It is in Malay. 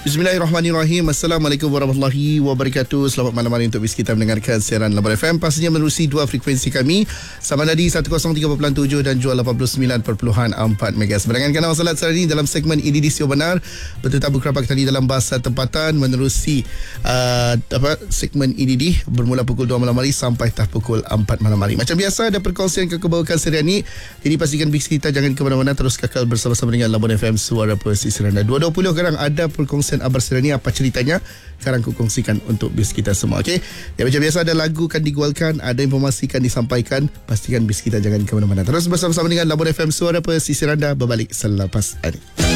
Bismillahirrahmanirrahim. Assalamualaikum warahmatullahi wabarakatuh. Selamat malam hari untuk bis kita mendengarkan siaran Labuan FM. Pastinya menerusi dua frekuensi kami, sama nadi 103.7 dan juga 89.4 MHz. Berdengarkan awal salat hari ini dalam segmen Ini Sio Benar. Bertetamu kerabat tadi dalam bahasa tempatan menerusi segmen ini bermula pukul 2 malam hari sampai pukul 4 malam hari. Macam biasa ada perkongsian kebawakan serian ini. Jadi pastikan bis kita jangan ke mana-mana, terus kekal bersama-sama dengan Labuan FM Suara Pesisir Anda. 2.20 sekarang ada perkongsian Abar Serani. Apa ceritanya? Sekarang aku kongsikan untuk bis kita semua. Okey. Ya, macam biasa ada lagu kan digualkan, ada informasi kan disampaikan. Pastikan bis kita jangan ke mana-mana. Terus bersama-sama dengan Labuan FM Suara Pesisir Anda berbalik selepas ini.